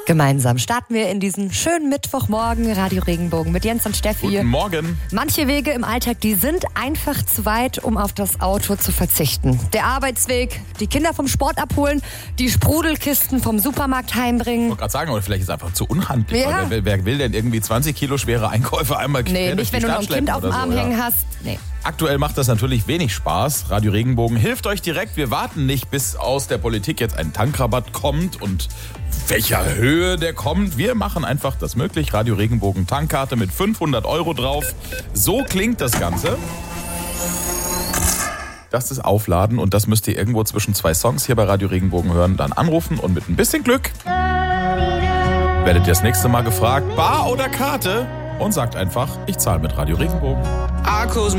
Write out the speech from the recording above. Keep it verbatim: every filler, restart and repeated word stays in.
Gemeinsam starten wir in diesen schönen Mittwochmorgen Radio Regenbogen mit Jens und Steffi. Guten Morgen. Manche Wege im Alltag, die sind einfach zu weit, um auf das Auto zu verzichten. Der Arbeitsweg, die Kinder vom Sport abholen, die Sprudelkisten vom Supermarkt heimbringen. Ich wollte gerade sagen, oder vielleicht ist es einfach zu unhandlich. Ja. Wer, wer will denn irgendwie zwanzig Kilo schwere Einkäufe einmal quer Nee, durch nicht die wenn du noch Stadt ein Kind schleppen auf dem oder Arm so, hängen ja. hast. Nee. Aktuell macht das natürlich wenig Spaß. Radio Regenbogen hilft euch direkt. Wir warten nicht, bis aus der Politik jetzt ein Tankrabatt kommt und welcher Höhe der kommt. Wir machen einfach das möglich. Radio Regenbogen Tankkarte mit fünfhundert Euro drauf. So klingt das Ganze. Das ist Aufladen und das müsst ihr irgendwo zwischen zwei Songs hier bei Radio Regenbogen hören. Dann anrufen und mit ein bisschen Glück werdet ihr das nächste Mal gefragt, Bar oder Karte? Und sagt einfach, ich zahle mit Radio Regenbogen.